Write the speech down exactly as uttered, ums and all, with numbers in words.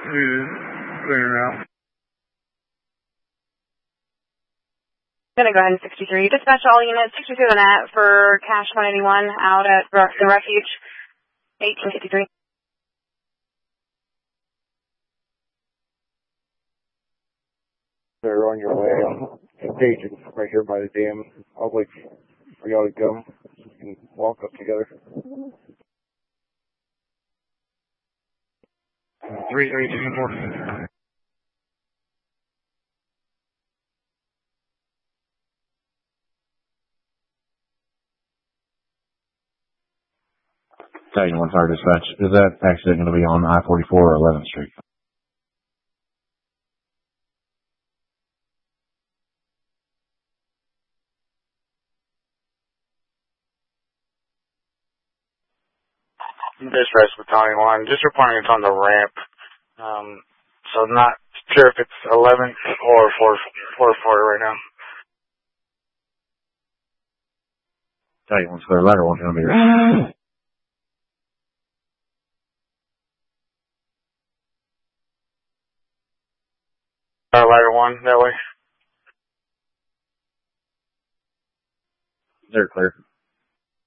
Clear out. Gonna go ahead and sixty-three. Dispatch all units, sixty-two on that for Cache one eighty-one out at the Refuge, eighteen fifty-three. They're on your way. Station right here by the dam. I'll wait for y'all to go. You can walk up together. Three, three, two, four. Taking one fire dispatch. Is that accident going to be on I forty-four or eleventh Street? Dispatch Battalion one, just reporting it's on the ramp. Um, so I'm not sure if it's eleventh or four four right now. Tell you, once their latter one's going to be right. Uh, ladder one, that way. They're clear.